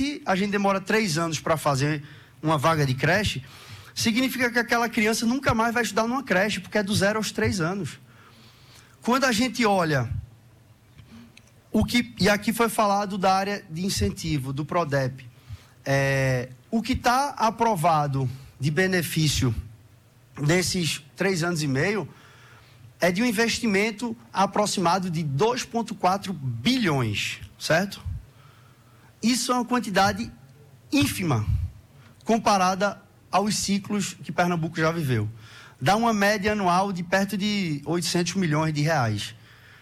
se a gente demora 3 anos para fazer uma vaga de creche, significa que aquela criança nunca mais vai estudar numa creche, porque é do 0 aos 3 anos. Quando a gente olha e aqui foi falado da área de incentivo, do Prodep, o que está aprovado de benefício nesses 3 anos e meio é de um investimento aproximado de 2,4 bilhões, certo? Isso é uma quantidade ínfima comparada aos ciclos que Pernambuco já viveu. Dá uma média anual de perto de 800 milhões de reais.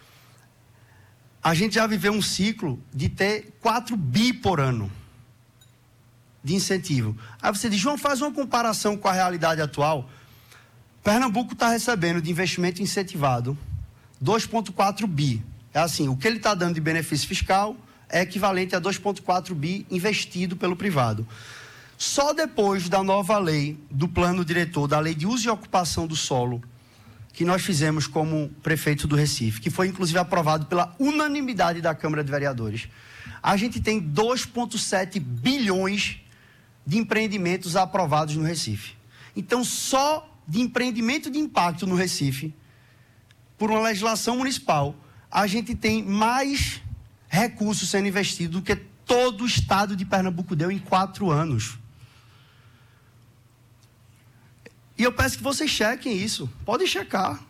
A gente já viveu um ciclo de ter 4 bi por ano de incentivo. Aí você diz, João, faz uma comparação com a realidade atual. Pernambuco está recebendo de investimento incentivado 2,4 bi. É assim, o que ele está dando de benefício fiscal é equivalente a 2,4 bi investido pelo privado. Só depois da nova lei do plano diretor, da lei de uso e ocupação do solo, que nós fizemos como prefeito do Recife, que foi inclusive aprovado pela unanimidade da Câmara de Vereadores, a gente tem 2,7 bilhões de empreendimentos aprovados no Recife. Então, só de empreendimento de impacto no Recife, por uma legislação municipal, a gente tem mais recursos sendo investidos do que todo o estado de Pernambuco deu em 4 anos. E eu peço que vocês chequem isso. Podem checar.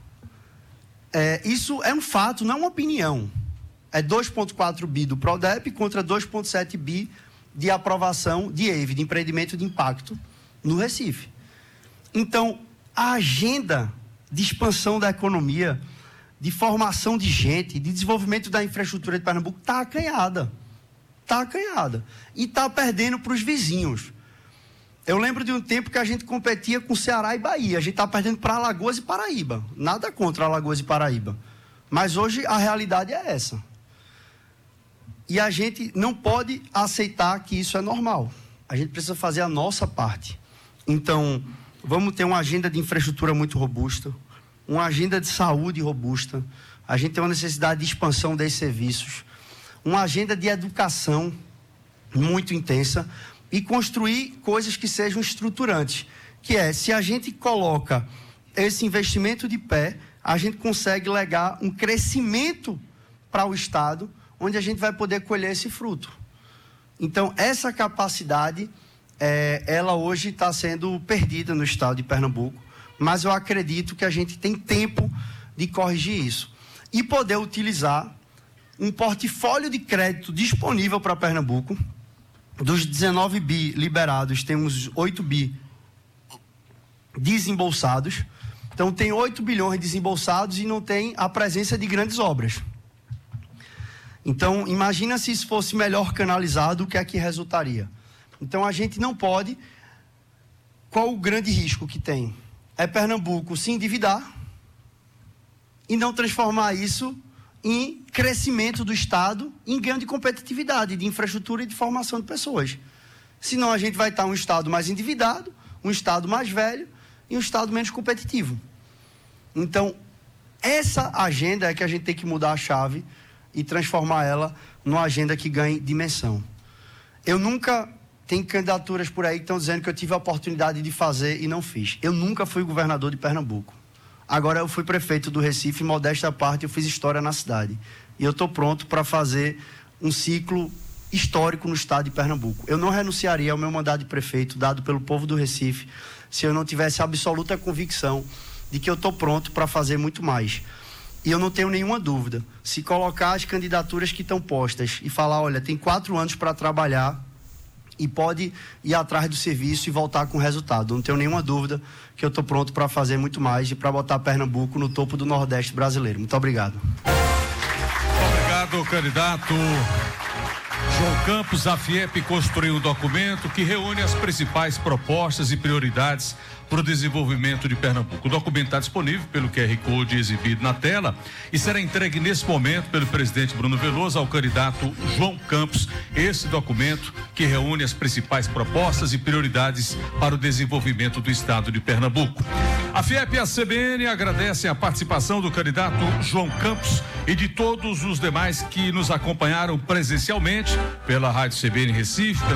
Isso é um fato, não é uma opinião. É 2,4 bi do Prodep contra 2,7 bi de aprovação de EIV, de empreendimento de impacto, no Recife. Então, a agenda de expansão da economia, de formação de gente, de desenvolvimento da infraestrutura de Pernambuco está acanhada. Está acanhada. E está perdendo para os vizinhos. Eu lembro de um tempo que a gente competia com Ceará e Bahia. A gente está perdendo para Alagoas e Paraíba. Nada contra Alagoas e Paraíba. Mas hoje a realidade é essa. E a gente não pode aceitar que isso é normal. A gente precisa fazer a nossa parte. Então, vamos ter uma agenda de infraestrutura muito robusta, uma agenda de saúde robusta. A gente tem uma necessidade de expansão desses serviços, uma agenda de educação muito intensa, e construir coisas que sejam estruturantes, que se a gente coloca esse investimento de pé, a gente consegue legar um crescimento para o Estado, onde a gente vai poder colher esse fruto. Então, essa capacidade, ela hoje está sendo perdida no Estado de Pernambuco, mas eu acredito que a gente tem tempo de corrigir isso. E poder utilizar um portfólio de crédito disponível para Pernambuco. Dos 19 bi liberados, temos 8 bi desembolsados. Então, tem 8 bilhões desembolsados e não tem a presença de grandes obras. Então, imagina se isso fosse melhor canalizado, o que é que resultaria? Então, a gente não pode... Qual o grande risco que tem? É Pernambuco se endividar e não transformar isso em crescimento do Estado, em ganho de competitividade, de infraestrutura e de formação de pessoas. Senão a gente vai estar um Estado mais endividado, um Estado mais velho e um Estado menos competitivo. Então, essa agenda é que a gente tem que mudar a chave e transformar ela numa agenda que ganhe dimensão. Eu nunca... Tem candidaturas por aí que estão dizendo que eu tive a oportunidade de fazer e não fiz. Eu nunca fui governador de Pernambuco. Agora eu fui prefeito do Recife, modéstia à parte, eu fiz história na cidade. E eu estou pronto para fazer um ciclo histórico no estado de Pernambuco. Eu não renunciaria ao meu mandato de prefeito, dado pelo povo do Recife, se eu não tivesse absoluta convicção de que eu estou pronto para fazer muito mais. E eu não tenho nenhuma dúvida. Se colocar as candidaturas que estão postas e falar, olha, tem 4 anos para trabalhar e pode ir atrás do serviço e voltar com resultado. Não tenho nenhuma dúvida que eu estou pronto para fazer muito mais e para botar Pernambuco no topo do Nordeste brasileiro. Muito obrigado. Obrigado, candidato João Campos. A FIEP construiu um documento que reúne as principais propostas e prioridades para o desenvolvimento de Pernambuco. O documento está disponível pelo QR Code exibido na tela e será entregue nesse momento pelo presidente Bruno Veloso ao candidato João Campos. Esse documento que reúne as principais propostas e prioridades para o desenvolvimento do estado de Pernambuco. A FIEP e a CBN agradecem a participação do candidato João Campos e de todos os demais que nos acompanharam presencialmente pela Rádio CBN Recife,